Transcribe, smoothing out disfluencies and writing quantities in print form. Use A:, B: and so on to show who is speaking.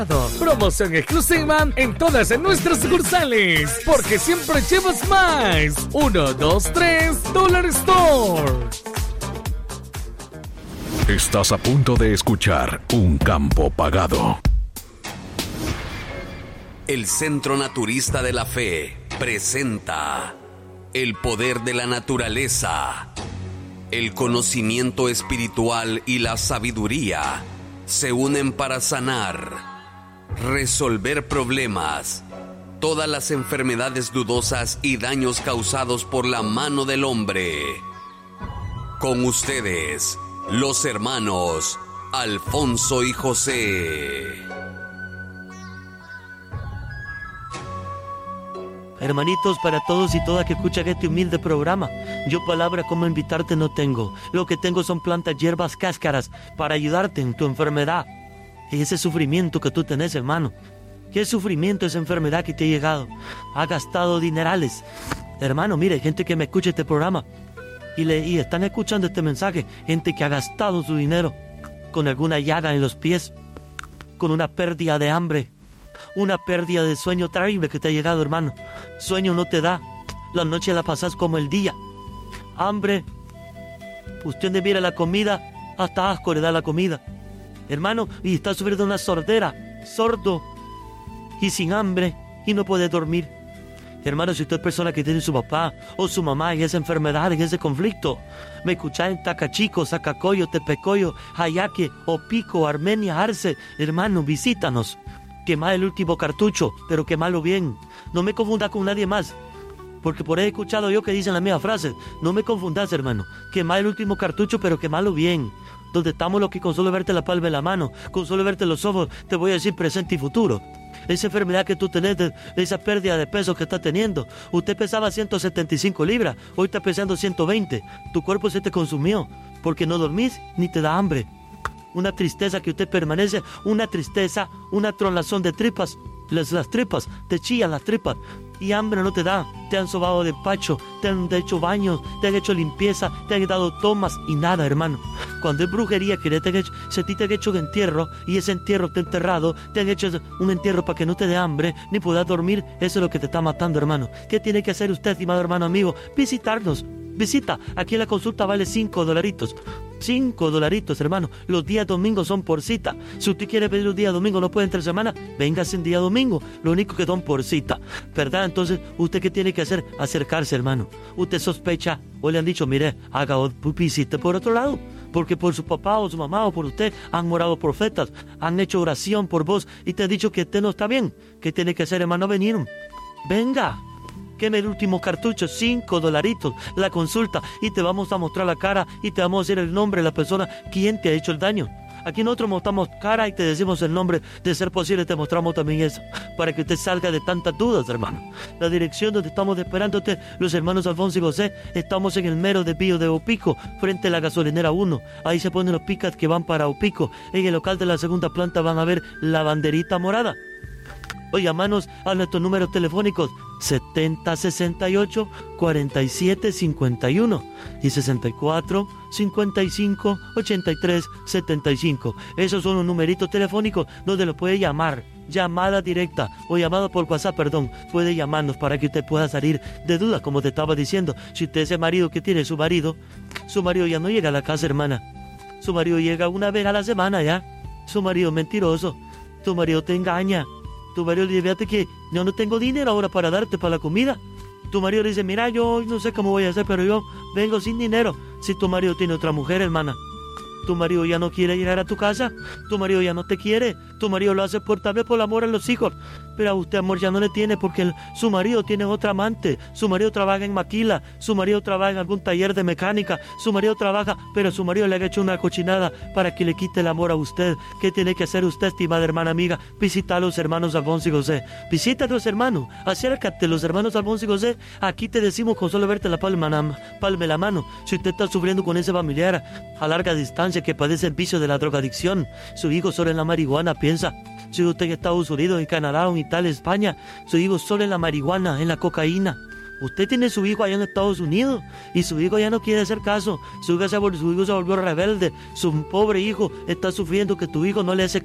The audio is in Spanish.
A: Promoción exclusiva en todas nuestras sucursales, porque siempre llevas más. 1, 2, 3, Dollar Store.
B: Estás a punto de escuchar Un Campo Pagado.
C: El Centro Naturista de la Fe presenta el poder de la naturaleza. El conocimiento espiritual y la sabiduría se unen para sanar, resolver problemas, todas las enfermedades dudosas y daños causados por la mano del hombre. Con ustedes, los hermanos Alfonso y José.
D: Hermanitos, para todos y todas que escuchan este humilde programa, yo palabra como invitarte no tengo. Lo que tengo son plantas, hierbas, cáscaras para ayudarte en tu enfermedad. Ese sufrimiento que tú tenés, hermano. ¿Qué sufrimiento, esa enfermedad que te ha llegado? Ha gastado dinerales. Hermano, mire, gente que me escucha este programa y están escuchando este mensaje. Gente que ha gastado su dinero con alguna llaga en los pies, con una pérdida de hambre, una pérdida de sueño terrible que te ha llegado, hermano. Sueño no te da. La noche la pasas como el día. Hambre. Usted le mira la comida, hasta asco le da la comida. Hermano, y está sufriendo una sordera. Sordo. Y sin hambre. Y no puede dormir. Hermano, si usted es persona que tiene su papá o su mamá en esa enfermedad, en ese conflicto, me escucha en Tacachico, Zacacoyo, Tepecoyo, Jayaque, Opico, Armenia, Arce. Hermano, visítanos. Quema el último cartucho, pero quemalo bien. No me confunda con nadie más, porque por ahí he escuchado yo que dicen la misma frase. No me confundas, hermano. Quema el último cartucho, pero quemalo bien. Donde estamos los que con solo verte la palma de la mano, con solo verte los ojos, te voy a decir presente y futuro. Esa enfermedad que tú tenés, esa pérdida de peso que estás teniendo. Usted pesaba 175 libras, hoy está pesando 120. Tu cuerpo se te consumió, porque no dormís ni te da hambre. Una tristeza que usted permanece, una tristeza, una tronazón de tripas. Las tripas, te chillan las tripas. Y hambre no te da. Te han sobado de pacho, te han hecho baños, te han hecho limpieza, te han dado tomas y nada, hermano. Cuando es brujería que se te han hecho un entierro y ese entierro te ha enterrado, te han hecho un entierro para que no te dé hambre ni puedas dormir, eso es lo que te está matando, hermano. ¿Qué tiene que hacer usted, estimado hermano amigo? Visitarnos. Visita, aquí en la consulta vale $5. $5, hermano. Los días domingos son por cita. Si usted quiere pedir un día domingo, no puede entre semana, véngase en día domingo. Lo único que son por cita, ¿verdad? Entonces, ¿usted qué tiene que hacer? Acercarse, hermano. Usted sospecha o le han dicho, mire, haga visite por otro lado. Porque por su papá o su mamá o por usted han morado profetas, han hecho oración por vos y te han dicho que usted no está bien. ¿Qué tiene que hacer, hermano? Venir. Venga. Queme el último cartucho, $5, la consulta, y te vamos a mostrar la cara y te vamos a decir el nombre de la persona, quién te ha hecho el daño. Aquí nosotros mostramos cara y te decimos el nombre, de ser posible te mostramos también eso, para que usted salga de tantas dudas, hermano. La dirección donde estamos esperándote, los hermanos Alfonso y José, estamos en el mero desvío de Opico, frente a la gasolinera 1. Ahí se ponen los pickups que van para Opico. En el local de la segunda planta van a ver la banderita morada. O llamanos a nuestros números telefónicos 7068-4751 y 64-55-83-75. Esos son los numeritos telefónicos donde lo puede llamar. Llamada directa o llamada por WhatsApp, puede llamarnos para que usted pueda salir de dudas, como te estaba diciendo. Si usted es el marido que tiene su marido ya no llega a la casa, hermana. Su marido llega una vez a la semana ya. Su marido es mentiroso. Tu marido te engaña. Tu marido le dice, fíjate que yo no tengo dinero ahora para darte para la comida. Tu marido le dice, mira, yo no sé cómo voy a hacer, pero yo vengo sin dinero. Si tu marido tiene otra mujer, hermana, tu marido ya no quiere llegar a tu casa, tu marido ya no te quiere, tu marido lo hace tal vez por el amor a los hijos, pero a usted amor ya no le tiene porque su marido tiene otra amante, su marido trabaja en maquila, su marido trabaja en algún taller de mecánica, su marido trabaja, pero su marido le ha hecho una cochinada para que le quite el amor a usted. ¿Qué tiene que hacer usted, estimada hermana amiga? Visita a los hermanos Alfonso y José, visita a los hermanos, acércate, los hermanos Alfonso y José. Aquí te decimos con solo verte la palma de la mano, si usted está sufriendo con ese familiar a larga distancia que padece el vicio de la drogadicción, su hijo solo en la marihuana piensa. Si usted en Estados Unidos, en Canadá, en Italia, España, su hijo solo en la marihuana, en la cocaína. Usted tiene su hijo allá en Estados Unidos y su hijo ya no quiere hacer caso. Su hijo se volvió rebelde. Su pobre hijo está sufriendo que tu hijo no le hace